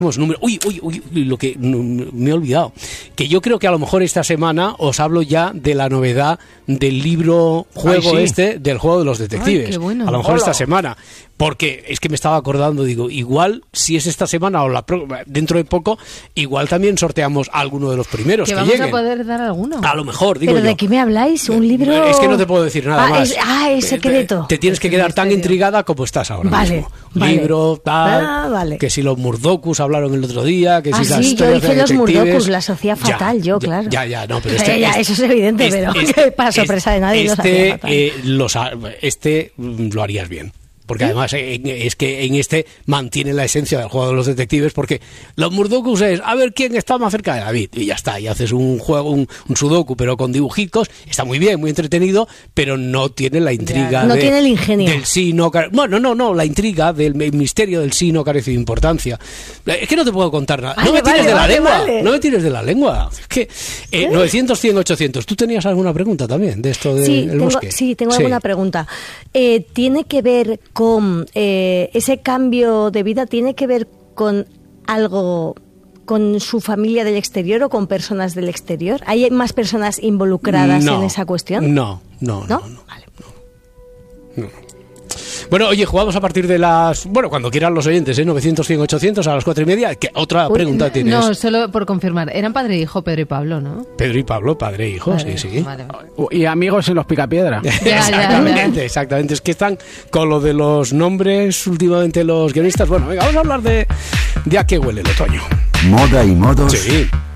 Uy, lo que me he olvidado, que yo creo que a lo mejor esta semana os hablo ya de la novedad del libro juego del juego de los detectives. Ay, qué bueno. A lo mejor esta semana, porque es que me estaba acordando, digo, igual si es esta semana o dentro de poco, igual también sorteamos alguno de los primeros que vamos lleguen. A poder dar alguno. A lo mejor, digo. ¿Pero de qué me habláis? ¿Un libro? Es que no te puedo decir nada más. Es secreto. Te tienes que quedar tan intrigada como estás ahora mismo. Libro, tal, vale. Que si los Murdokus hablaron el otro día, que si las sí, yo hice los Murdokus, la asocié fatal, claro. No, pero eso es evidente, pero para sorpresa de nadie lo hacía fatal. Este lo harías bien. Porque además es que en este mantiene la esencia del juego de los detectives, porque los Murdokus es a ver quién está más cerca de David, y ya está, y haces un juego, un sudoku, pero con dibujitos, está muy bien, muy entretenido, pero no tiene la intriga no tiene el ingenio del sí, no, la intriga del misterio del sí no carece de importancia. Es que no te puedo contar nada. No me tires de la lengua, no me tires de la lengua. Es que 900, 100, 800. ¿Tú tenías alguna pregunta también de esto del bosque? Sí, tengo alguna pregunta. ¿Tiene que ver con ese cambio de vida, tiene que ver con algo, con su familia del exterior o con personas del exterior? ¿Hay más personas involucradas en esa cuestión? No. Vale. No. Bueno, oye, jugamos a partir de las... Bueno, cuando quieran los oyentes, 900, 100, 800 a las 4:30. ¿Qué otra pregunta tienes? No, solo por confirmar. Eran padre e hijo, Pedro y Pablo, ¿no? Pedro y Pablo, padre e hijo, vale, sí. Vale. Y amigos en los Picapiedra. Exactamente. Es que están con lo de los nombres últimamente los guionistas. Bueno, venga, vamos a hablar de a qué huele el otoño. Moda y modos. Sí.